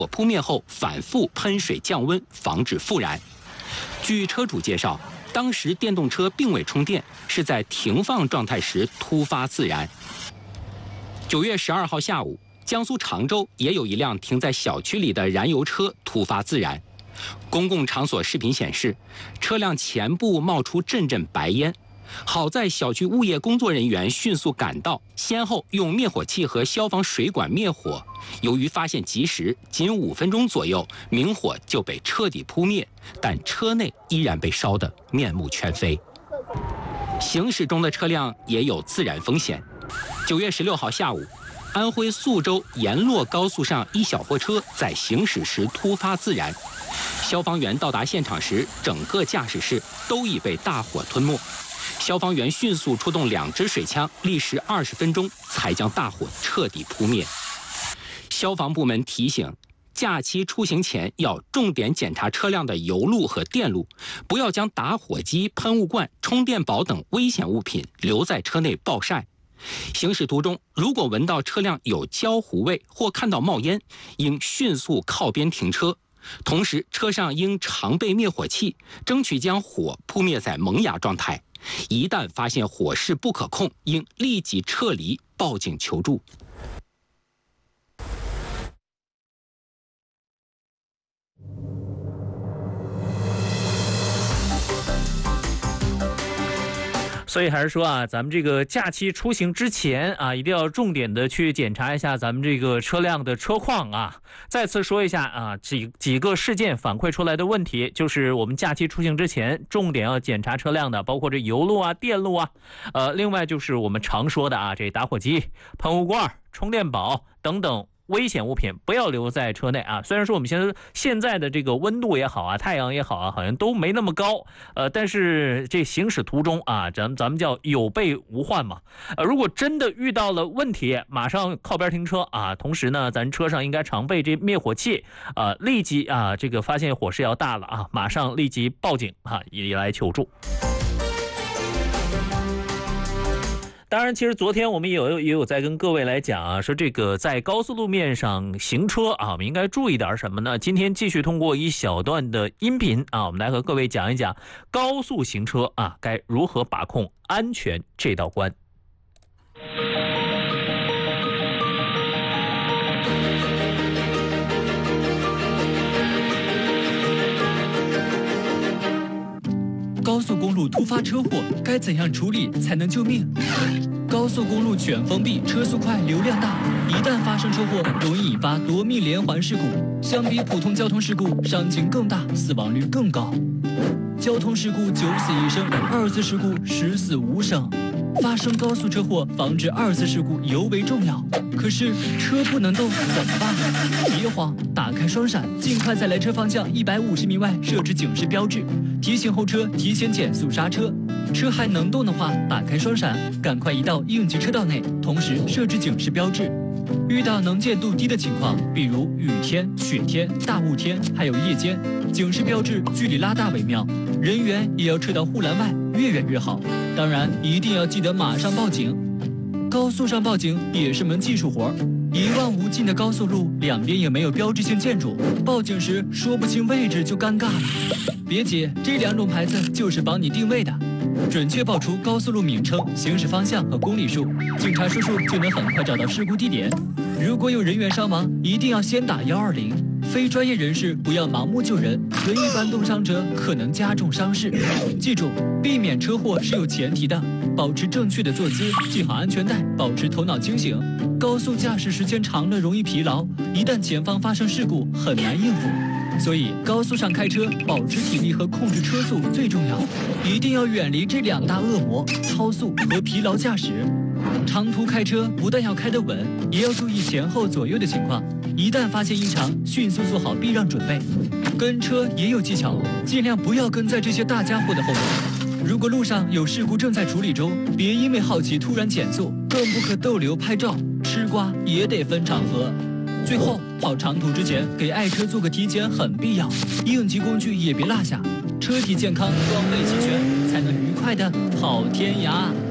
火扑灭后反复喷水降温，防止复燃。据车主介绍，当时电动车并未充电，是在停放状态时突发自燃。9月12号下午，江苏常州也有一辆停在小区里的燃油车突发自燃。公共场所视频显示，车辆前部冒出阵阵白烟。好在小区物业工作人员迅速赶到，先后用灭火器和消防水管灭火。由于发现及时，仅5分钟左右，明火就被彻底扑灭，但车内依然被烧得面目全非。行驶中的车辆也有自燃风险。9月16号下午，安徽宿州沿洛高速上一小货车在行驶时突发自燃，消防员到达现场时，整个驾驶室都已被大火吞没。消防员迅速出动2支水枪，历时20分钟才将大火彻底扑灭。消防部门提醒，假期出行前要重点检查车辆的油路和电路，不要将打火机、喷雾罐、充电宝等危险物品留在车内暴晒。行驶途中，如果闻到车辆有焦糊味或看到冒烟，应迅速靠边停车。同时，车上应常备灭火器，争取将火扑灭在萌芽状态。一旦发现火势不可控，应立即撤离，报警求助。 所以还是说啊，咱们这个假期出行之前啊，一定要重点的去检查一下咱们这个车辆的车况啊。再次说一下啊，几个事件反馈出来的问题，就是我们假期出行之前重点要检查车辆的，包括这油路啊、电路啊，另外就是我们常说的啊，这打火机、喷雾罐、充电宝等等。危险物品不要留在车内啊！虽然说我们现在的这个温度也好啊，太阳也好啊，好像都没那么高，但是这行驶途中啊，咱们叫有备无患嘛。如果真的遇到了问题，马上靠边停车啊！同时呢，咱车上应该常备这灭火器，立即啊，这个发现火势要大了啊，马上立即报警啊，以来求助。当然，其实昨天我们也有在跟各位来讲啊，说这个在高速路面上行车啊，我们应该注意点什么呢？今天继续通过一小段的音频啊，我们来和各位讲一讲高速行车啊该如何把控安全这道关。 高速公路突发车祸该怎样处理才能救命？高速公路全封闭，车速快，流量大，一旦发生车祸，容易引发夺命连环事故。相比普通交通事故，伤情更大，死亡率更高。交通事故9死1生，2次事故10死5生。发生高速车祸，防止2次事故尤为重要。可是车不能动，怎么办？别慌，打开双闪，尽快在来车方向150米外设置警示标志，提醒后车提前减速刹车。车还能动的话，打开双闪，赶快移到应急车道内，同时设置警示标志。遇到能见度低的情况，比如雨天、雪天、大雾天，还有夜间，警示标志距离拉大为妙，人员也要撤到护栏外，越远越好。当然，一定要记得马上报警。高速上报警也是门技术活，一望无尽的高速路，两边也没有标志性建筑，报警时说不清位置就尴尬了。别急，这2种牌子就是帮你定位的。准确报出高速路名称、行驶方向和公里数，警察叔叔就能很快找到事故地点。如果有人员伤亡，一定要先打120。非专业人士不要盲目救人，随意搬动伤者可能加重伤势。记住，避免车祸是有前提的，保持正确的坐姿，系好安全带，保持头脑清醒。高速驾驶时间长了容易疲劳，一旦前方发生事故很难应付。所以高速上开车，保持体力和控制车速最重要，一定要远离这2大恶魔：超速和疲劳驾驶。长途开车不但要开得稳，也要注意前后左右的情况，一旦发现异常，迅速做好避让准备。跟车也有技巧，尽量不要跟在这些大家伙的后面。如果路上有事故正在处理中，别因为好奇突然减速，更不可逗留拍照，吃瓜也得分场合。最后，跑长途之前给爱车做个体检很必要，应急工具也别落下，车体健康，装备齐全，才能愉快的跑天涯。